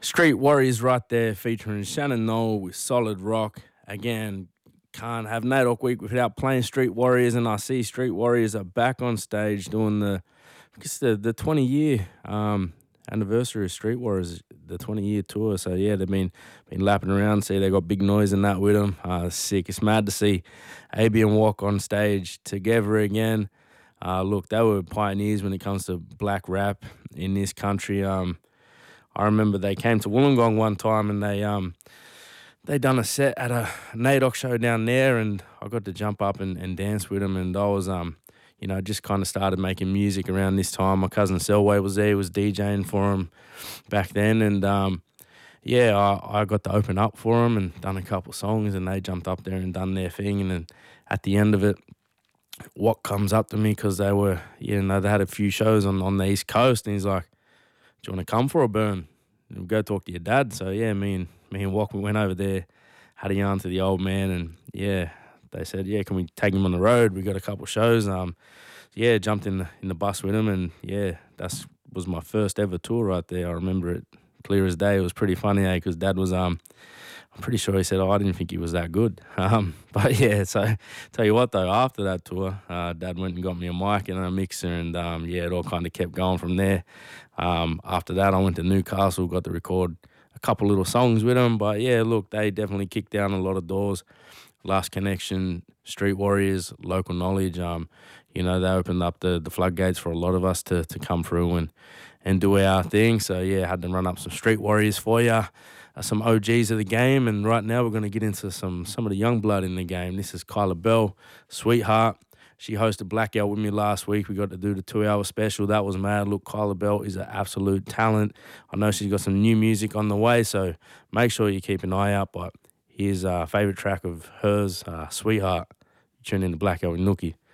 Street Warriors right there featuring Shannon Knoll with Solid Rock. Again, can't have NAIDOC Week without playing Street Warriors, and I see Street Warriors are back on stage doing the 20-year anniversary of Street Warriors, the 20-year tour. So yeah, they've been lapping around. See, they got Big Noise and that with them. Sick. It's mad to see AB and Walk on stage together again. Look, they were pioneers when it comes to black rap in this country. I remember they came to Wollongong one time and they done a set at a NAIDOC show down there, and I got to jump up and dance with them. And I was just kind of started making music around this time. My cousin Selway was there, he was DJing for them back then, and I got to open up for them and done a couple songs, and they jumped up there and done their thing. And then at the end of it, What comes up to me, because they were, they had a few shows on the East Coast, and he's like, "Do you want to come for a burn? And go talk to your dad." So yeah, me and Walk, we went over there, had a yarn to the old man, and yeah, they said, "Yeah, can we take him on the road? We got a couple shows." Jumped in the bus with him, and yeah, was my first ever tour right there. I remember it clear as day. It was pretty funny, because Dad was I'm pretty sure he said, "Oh, I didn't think he was that good." But yeah, so tell you what though, after that tour, Dad went and got me a mic and a mixer, and it all kind of kept going from there. After that, I went to Newcastle, got to record a couple little songs with them. But yeah, look, they definitely kicked down a lot of doors. Last Connection, Street Warriors, Local Knowledge, they opened up the floodgates for a lot of us to come through and do our thing. So yeah, had to run up some Street Warriors for you, some OGs of the game. And right now we're going to get into some of the young blood in the game. This is Kyla Bell, Sweetheart. She hosted Blackout with me last week. We got to do the 2-hour special. That was mad. Look, Kyla Bell is an absolute talent. I know she's got some new music on the way, so make sure you keep an eye out. But here's a favourite track of hers, Sweetheart. Tune in to Blackout with Nookie.